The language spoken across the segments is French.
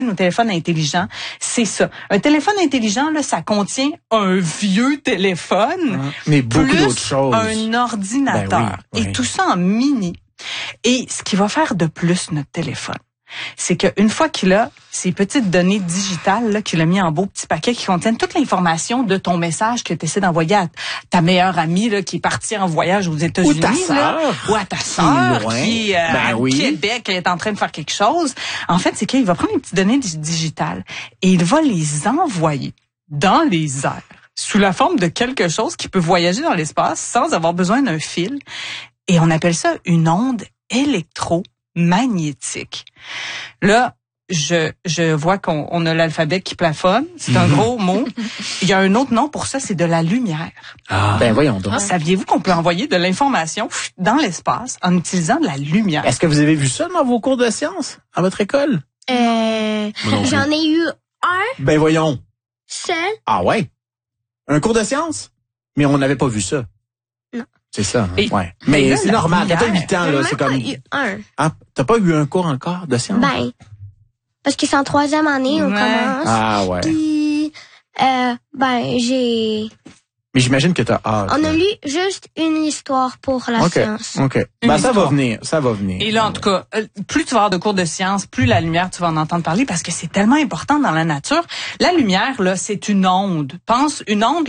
nos téléphones intelligents, c'est ça. Un téléphone intelligent, là, ça contient un vieux téléphone, mais beaucoup plus d'autres choses. Un ordinateur. Oui. Et tout ça en mini. Et ce qui va faire de plus notre téléphone, c'est qu'une fois qu'il a ces petites données digitales là, qu'il a mis en beau petit paquet qui contiennent toute l'information de ton message que tu essaies d'envoyer à ta meilleure amie là, qui est partie en voyage aux États-Unis. Ou à ta sœur qui est à Québec, elle est en train de faire quelque chose. En fait, c'est qu'il va prendre les petites données digitales et il va les envoyer dans les airs sous la forme de quelque chose qui peut voyager dans l'espace sans avoir besoin d'un fil. Et on appelle ça une onde électromagnétique. Là, je vois qu'on a l'alphabet qui plafonne. C'est un gros mot. Il y a un autre nom pour ça, c'est de la lumière. Ah, ben voyons donc. Saviez-vous qu'on peut envoyer de l'information dans l'espace en utilisant de la lumière? Est-ce que vous avez vu ça dans vos cours de sciences à votre école? J'en ai eu un. Ben voyons. Seul. Ah ouais? Un cours de sciences? Mais on n'avait pas vu ça. Non. C'est ça, Et, ouais. Mais là, c'est normal, t'as pas 8 ans, là, c'est comme... J'en ai eu un. Ah, t'as pas eu un cours encore de sciences? Ben, parce que c'est en 3e année, on commence. Ah ouais. Puis, j'ai... Mais j'imagine que t'as hâte. On a lu juste une histoire pour la science. OK. Ben, ça va venir. Et là, en tout cas, plus tu vas avoir de cours de sciences, plus la lumière, tu vas en entendre parler parce que c'est tellement important dans la nature. La lumière, là, c'est une onde. Pense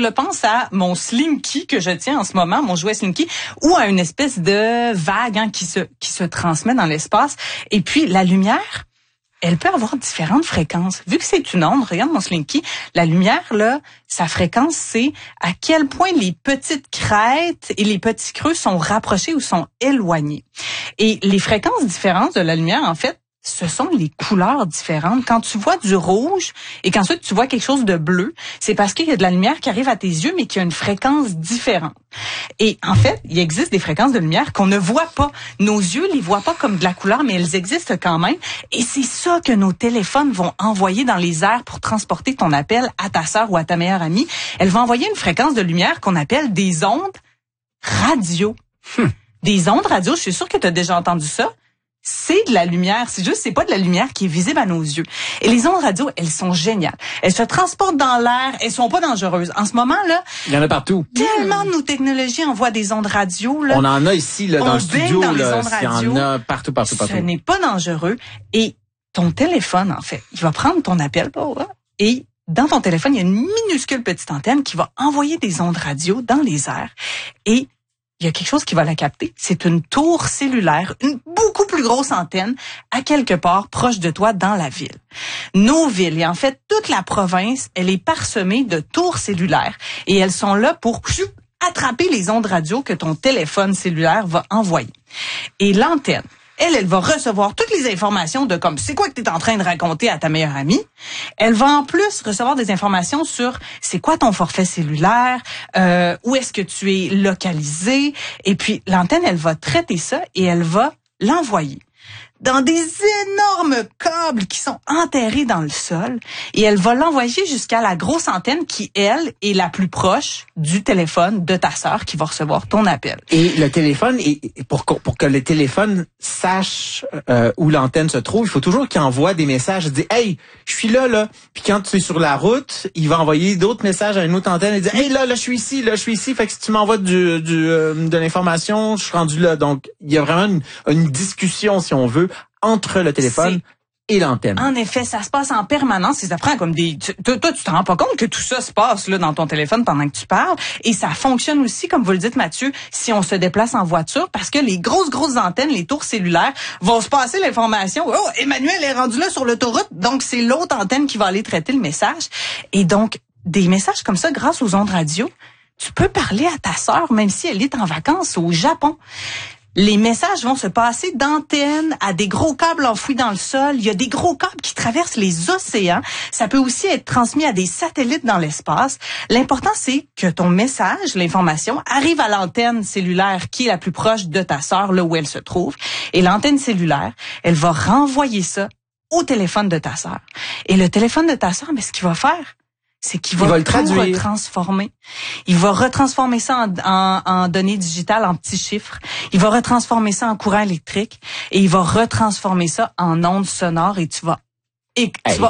à mon Slinky que je tiens en ce moment, mon jouet Slinky, ou à une espèce de vague qui se transmet dans l'espace. Et puis, la lumière, elle peut avoir différentes fréquences. Vu que c'est une onde, regarde mon Slinky, la lumière, là, sa fréquence, c'est à quel point les petites crêtes et les petits creux sont rapprochés ou sont éloignés. Et les fréquences différentes de la lumière, en fait, ce sont les couleurs différentes. Quand tu vois du rouge et qu'ensuite tu vois quelque chose de bleu, c'est parce qu'il y a de la lumière qui arrive à tes yeux, mais qui a une fréquence différente. Et en fait, il existe des fréquences de lumière qu'on ne voit pas. Nos yeux les voient pas comme de la couleur, mais elles existent quand même. Et c'est ça que nos téléphones vont envoyer dans les airs pour transporter ton appel à ta sœur ou à ta meilleure amie. Elles vont envoyer une fréquence de lumière qu'on appelle des ondes radio. Des ondes radio, je suis sûre que tu as déjà entendu ça. C'est de la lumière, c'est pas de la lumière qui est visible à nos yeux. Et les ondes radio, elles sont géniales. Elles se transportent dans l'air, elles sont pas dangereuses. En ce moment là, il y en a partout. Tellement de nos technologies envoient des ondes radio là. On en a ici là dans le studio dans là, il y en a partout. Ce n'est pas dangereux et ton téléphone en fait, il va prendre ton appel et dans ton téléphone, il y a une minuscule petite antenne qui va envoyer des ondes radio dans les airs et il y a quelque chose qui va la capter. C'est une tour cellulaire, une beaucoup plus grosse antenne, à quelque part proche de toi dans la ville. Nos villes, et en fait toute la province, elle est parsemée de tours cellulaires et elles sont là pour attraper les ondes radio que ton téléphone cellulaire va envoyer. Et l'antenne, elle va recevoir toutes les informations de comme c'est quoi que tu es en train de raconter à ta meilleure amie. Elle va en plus recevoir des informations sur c'est quoi ton forfait cellulaire, où est-ce que tu es localisé. Et puis l'antenne, elle va traiter ça et elle va l'envoyer dans des énormes câbles qui sont enterrés dans le sol et elle va l'envoyer jusqu'à la grosse antenne qui, elle, est la plus proche du téléphone de ta sœur qui va recevoir ton appel. Et le téléphone, pour que le téléphone sache où l'antenne se trouve, il faut toujours qu'il envoie des messages, dire « Hey, je suis là. » Puis quand tu es sur la route, il va envoyer d'autres messages à une autre antenne et dire « Hey, là, je suis ici. Fait que si tu m'envoies de l'information, je suis rendu là. » Donc, il y a vraiment une discussion, si on veut, entre le téléphone et l'antenne. En effet, ça se passe en permanence et ça prend comme toi, tu te rends pas compte que tout ça se passe là dans ton téléphone pendant que tu parles et ça fonctionne aussi, comme vous le dites Mathieu, si on se déplace en voiture parce que les grosses antennes, les tours cellulaires vont se passer l'information. Oh, Emmanuel est rendu là sur l'autoroute, donc c'est l'autre antenne qui va aller traiter le message. Et donc, des messages comme ça, grâce aux ondes radio, tu peux parler à ta sœur même si elle est en vacances au Japon. Les messages vont se passer d'antennes à des gros câbles enfouis dans le sol. Il y a des gros câbles qui traversent les océans. Ça peut aussi être transmis à des satellites dans l'espace. L'important, c'est que ton message, l'information, arrive à l'antenne cellulaire qui est la plus proche de ta sœur, là où elle se trouve. Et l'antenne cellulaire, elle va renvoyer ça au téléphone de ta sœur. Et le téléphone de ta sœur, mais ce qu'il va faire, c'est qu'il va le traduire. Retransformer. Il va retransformer ça en données digitales, en petits chiffres. Il va retransformer ça en courant électrique et il va retransformer ça en ondes sonores et tu vas